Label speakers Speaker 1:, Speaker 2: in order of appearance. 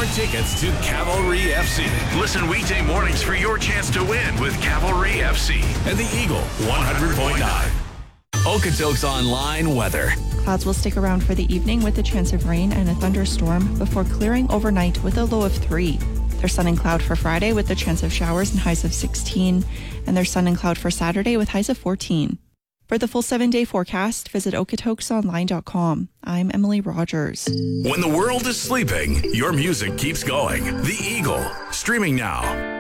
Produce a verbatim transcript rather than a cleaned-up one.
Speaker 1: your tickets to Cavalry F C.
Speaker 2: Listen weekday mornings for your chance to win with Cavalry F C.
Speaker 1: And the Eagle one hundred point nine. Okotoks Online weather.
Speaker 3: Clouds will stick around for the evening with a chance of rain and a thunderstorm before clearing overnight with a low of three. There's sun and cloud for Friday with a chance of showers and highs of sixteen. And there's sun and cloud for Saturday with highs of fourteen. For the full seven-day forecast, visit okotokes online dot com. I'm Emily Rogers.
Speaker 1: When the world is sleeping, your music keeps going. The Eagle, streaming now.